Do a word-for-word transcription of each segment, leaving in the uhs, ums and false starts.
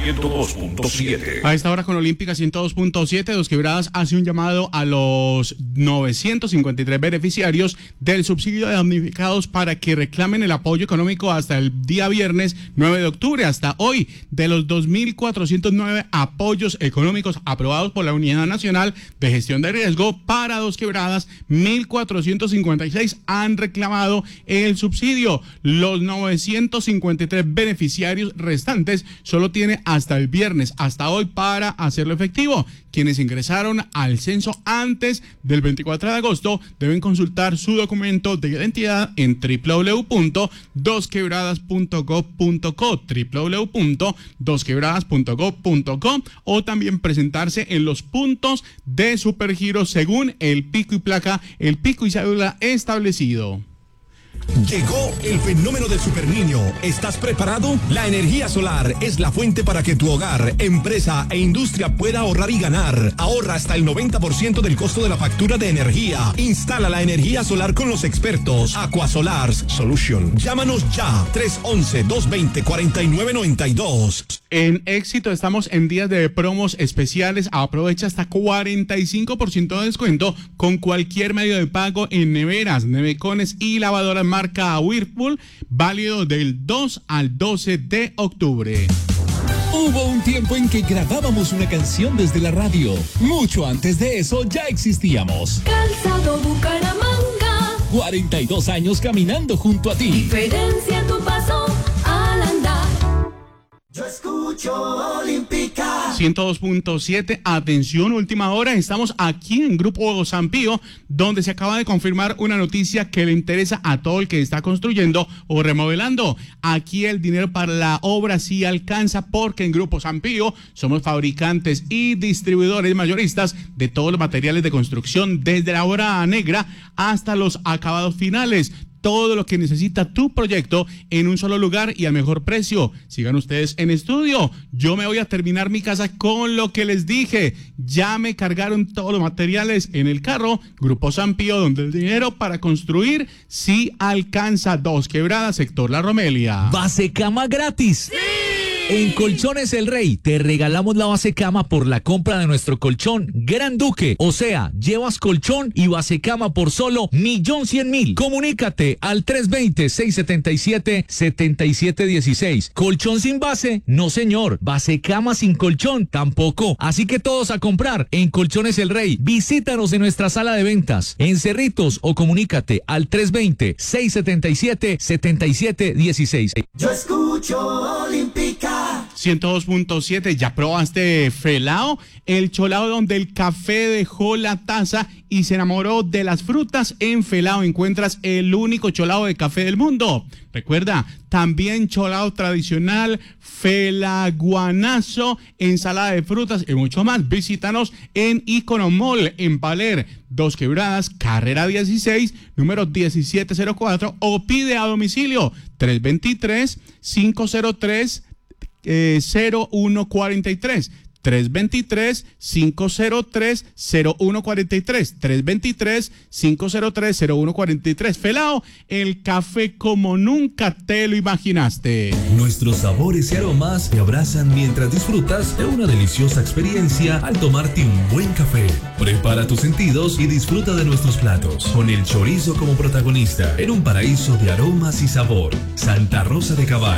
ciento dos punto siete. A esta hora con Olímpica ciento dos punto siete, Dos Quebradas hace un llamado a los novecientos cincuenta y tres beneficiarios del subsidio de damnificados para que reclamen el apoyo económico hasta el día viernes nueve de octubre. Hasta hoy, de los dos mil cuatrocientos nueve apoyos económicos aprobados por la Unidad Nacional de Gestión de Riesgo para Dos Quebradas, mil cuatrocientos cincuenta y seis han reclamado el subsidio. Los novecientos cincuenta y tres beneficiarios restantes solo tiene hasta el viernes, hasta hoy, para hacerlo efectivo. Quienes ingresaron al censo antes del veinticuatro de agosto deben consultar su documento de identidad en doble u doble u doble u punto dos quebradas punto gov punto co, doble u doble u doble u punto dos quebradas punto gov punto co, o también presentarse en los puntos de Supergiro según el pico y placa, el pico y cédula establecido. Llegó el fenómeno del superniño. ¿Estás preparado? La energía solar es la fuente para que tu hogar, empresa e industria pueda ahorrar y ganar. Ahorra hasta el noventa por ciento del costo de la factura de energía. Instala la energía solar con los expertos Aquasolars Solution. Llámanos ya, tres once, dos veinte, cuarenta y nueve noventa y dos. En Éxito estamos en días de promos especiales. Aprovecha hasta cuarenta y cinco por ciento de descuento con cualquier medio de pago en neveras, nevecones y lavadoras marca Whirlpool, válido del dos al doce de octubre. Hubo un tiempo en que grabábamos una canción desde la radio. Mucho antes de eso ya existíamos. Calzado Bucaramanga. cuarenta y dos años caminando junto a ti. Diferencia tu paso al andar. Yo escucho Olímpica. ciento dos punto siete, atención, última hora. Estamos aquí en Grupo San Pío, donde se acaba de confirmar una noticia que le interesa a todo el que está construyendo o remodelando. Aquí el dinero para la obra sí alcanza, porque en Grupo San Pío somos fabricantes y distribuidores mayoristas de todos los materiales de construcción, desde la obra negra hasta los acabados finales. Todo lo que necesita tu proyecto en un solo lugar y al mejor precio. Sigan ustedes en estudio. Yo me voy a terminar mi casa con lo que les dije. Ya me cargaron todos los materiales en el carro. Grupo San Pío, donde el dinero para construir sí alcanza. Dos Quebradas, sector La Romelia. Base cama gratis. ¡Sí! En Colchones El Rey te regalamos la base cama por la compra de nuestro colchón Gran Duque. O sea, llevas colchón y base cama por solo millón cien mil. Comunícate al tres veinte, seiscientos setenta y siete, setenta y siete dieciséis. ¿Colchón sin base? No, señor. ¿Base cama sin colchón? Tampoco. Así que todos a comprar en Colchones El Rey. Visítanos en nuestra sala de ventas en Cerritos o comunícate al tres veinte, seiscientos setenta y siete, setenta y siete dieciséis. Yo escucho Olímpica. ciento dos punto siete, ¿ya probaste Felao? El cholao donde el café dejó la taza y se enamoró de las frutas. En Felao encuentras el único cholao de café del mundo. Recuerda, también cholao tradicional, felaguanazo, ensalada de frutas y mucho más. Visítanos en Icono Mall, en Paler, Dos Quebradas, carrera dieciséis, número diecisiete cero cuatro, o pide a domicilio tres veintitrés, cinco cero tres, cero uno cuarenta y tres. tres veintitrés, cinco cero tres, cero uno cuarenta y tres. tres veintitrés, cinco cero tres, cero uno cuarenta y tres. Felao, el café como nunca te lo imaginaste. Nuestros sabores y aromas te abrazan mientras disfrutas de una deliciosa experiencia al tomarte un buen café. Prepara tus sentidos y disfruta de nuestros platos, con el chorizo como protagonista, en un paraíso de aromas y sabor. Santa Rosa de Cabal.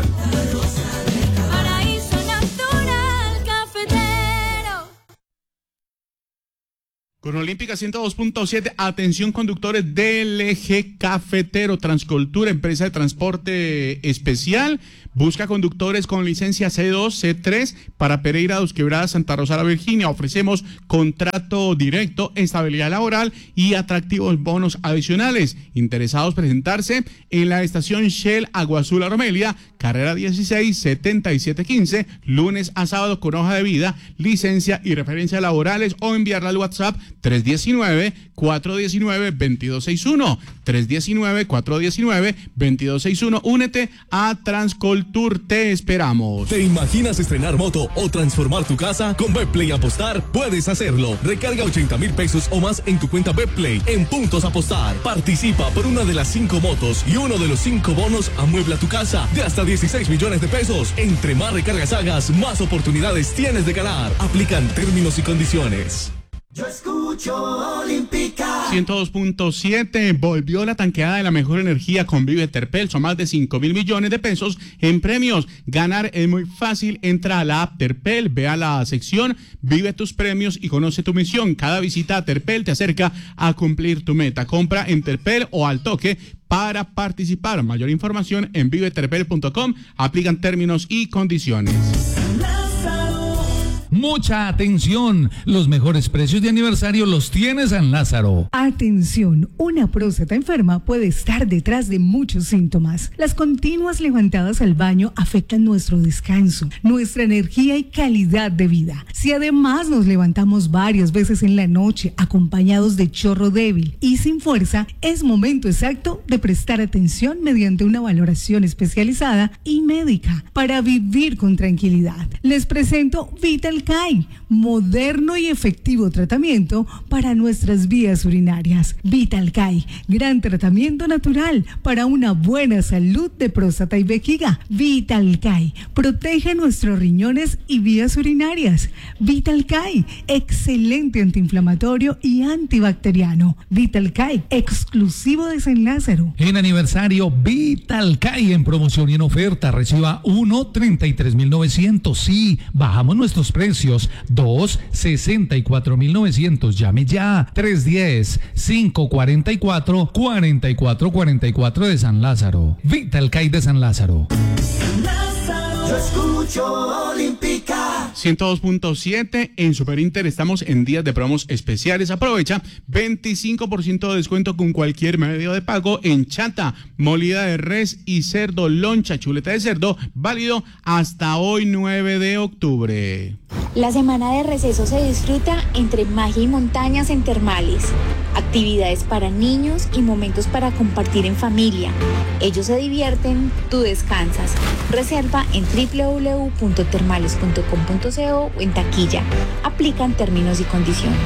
Con Olímpica ciento dos punto siete, atención conductores del eje cafetero. Transcultura, empresa de transporte especial, busca conductores con licencia C dos, C tres para Pereira, Dos Quebradas, Santa Rosa, La Virginia. Ofrecemos contrato directo, estabilidad laboral y atractivos bonos adicionales. Interesados presentarse en la estación Shell Agua Azul La Romelia, carrera dieciséis, setenta y siete quince, lunes a sábado, con hoja de vida, licencia y referencias laborales, o enviarla al WhatsApp tres uno nueve, cuatro uno nueve, dos dos seis uno, tres uno nueve, cuatro uno nueve, dos dos seis uno. Únete a Transcoltur, te esperamos. ¿Te imaginas estrenar moto o transformar tu casa? Con Betplay Apostar puedes hacerlo. Recarga ochenta mil pesos o más en tu cuenta Betplay en Puntos Apostar. Participa por una de las cinco motos y uno de los cinco bonos Amuebla tu casa de hasta dieciséis millones de pesos. Entre más recargas hagas, más oportunidades tienes de ganar. Aplican términos y condiciones. Yo escucho Olímpica. ciento dos punto siete, volvió la tanqueada de la mejor energía con Vive Terpel. Son más de cinco mil millones de pesos en premios. Ganar es muy fácil. Entra a la app Terpel, ve a la sección Vive tus premios y conoce tu misión. Cada visita a Terpel te acerca a cumplir tu meta. Compra en Terpel o al toque para participar. Mayor información en vive terpel punto com. Aplican términos y condiciones. Mucha atención, los mejores precios de aniversario los tiene San Lázaro. Atención, una próstata enferma puede estar detrás de muchos síntomas. Las continuas levantadas al baño afectan nuestro descanso, nuestra energía y calidad de vida. Si además nos levantamos varias veces en la noche acompañados de chorro débil y sin fuerza, es momento exacto de prestar atención mediante una valoración especializada y médica para vivir con tranquilidad. Les presento Vital Kai, moderno y efectivo tratamiento para nuestras vías urinarias. Vital Kai, gran tratamiento natural para una buena salud de próstata y vejiga. Vital Kai, protege nuestros riñones y vías urinarias. Vital Kai, excelente antiinflamatorio y antibacteriano. Vital Kai, exclusivo de San Lázaro. En aniversario, Vital Kai en promoción y en oferta. Reciba uno, treinta y tres mil novecientos. Sí, bajamos nuestros precios. dos, sesenta y cuatro mil novecientos. Llame ya. tres uno cero, cinco cuatro cuatro, cuatro cuatro cuatro cuatro de San Lázaro. Vital Kai de San Lázaro. Yo escucho Olímpica. ciento dos punto siete, en Super Inter estamos en días de promos especiales. Aprovecha veinticinco por ciento de descuento con cualquier medio de pago en chata, molida de res y cerdo, loncha, chuleta de cerdo, válido hasta hoy nueve de octubre. La semana de receso se disfruta entre magia y montañas en Termales. Actividades para niños y momentos para compartir en familia. Ellos se divierten, tú descansas. Reserva en doble u doble u doble u punto termales punto com punto co o en taquilla. Aplican términos y condiciones.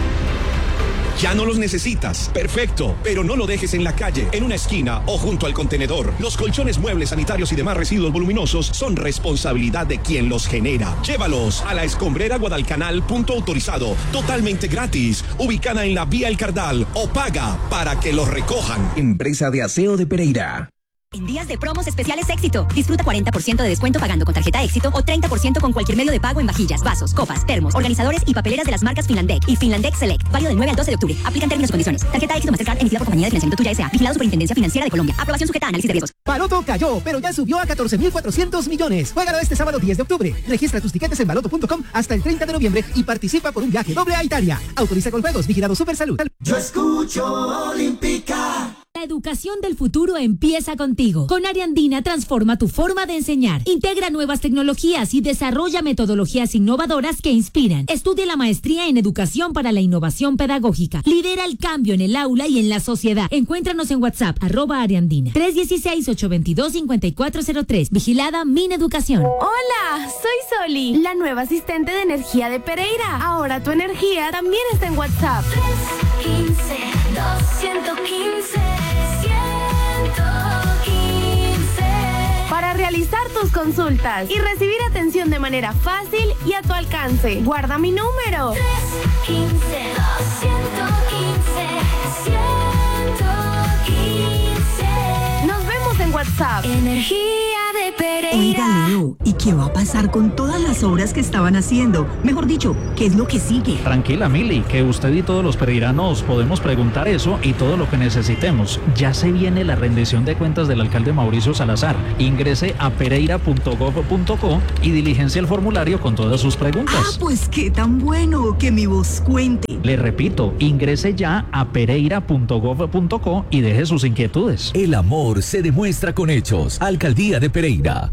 Ya no los necesitas. Perfecto. Pero no lo dejes en la calle, en una esquina o junto al contenedor. Los colchones, muebles sanitarios y demás residuos voluminosos son responsabilidad de quien los genera. Llévalos a la escombrera Guadalcanal, punto autorizado, totalmente gratis, ubicada en la vía El Cardal, o paga para que los recojan. Empresa de Aseo de Pereira. En días de promos especiales Éxito, disfruta cuarenta por ciento de descuento pagando con tarjeta Éxito o treinta por ciento con cualquier medio de pago en vajillas, vasos, copas, termos, organizadores y papeleras de las marcas Finlandec y Finlandec Select. Válido del nueve al doce de octubre. Aplican términos y condiciones. Tarjeta Éxito Mastercard emitida por Compañía de Financiamiento Tuya S A. Vigilado Superintendencia Financiera de Colombia. Aprobación sujeta a análisis de riesgos. Baloto cayó, pero ya subió a catorce mil cuatrocientos millones. Juégalo este sábado diez de octubre. Registra tus tiquetes en baloto punto com hasta el treinta de noviembre y participa por un viaje doble a Italia. Autoriza con juegos. Vigilado Supersalud. Yo escucho Olímpica. La educación del futuro empieza contigo. Con Ariandina transforma tu forma de enseñar. Integra nuevas tecnologías y desarrolla metodologías innovadoras que inspiran. Estudia la maestría en educación para la innovación pedagógica. Lidera el cambio en el aula y en la sociedad. Encuéntranos en WhatsApp, arroba Ariandina. tres uno seis, ocho dos dos, cinco cuatro cero tres. Vigilada Mineducación. Hola, soy Soli, la nueva asistente de energía de Pereira. Ahora tu energía también está en WhatsApp. tres uno cinco, dos uno cinco. Para realizar tus consultas y recibir atención de manera fácil y a tu alcance. Guarda mi número. tres uno cinco, dos uno cinco. Nos vemos en WhatsApp. Energía de Pereira. Oiga, Leo, ¿y qué va a pasar con todas las obras que estaban haciendo? Mejor dicho, ¿qué es lo que sigue? Tranquila, Mili, que usted y todos los pereiranos podemos preguntar eso y todo lo que necesitemos. Ya se viene la rendición de cuentas del alcalde Mauricio Salazar. Ingrese a pereira punto gov punto co y diligencia el formulario con todas sus preguntas. Ah, pues qué tan bueno, que mi voz cuente. Le repito, ingrese ya a pereira punto gov punto co y deje sus inquietudes. El amor se demuestra con hechos. Alcaldía de Pereira.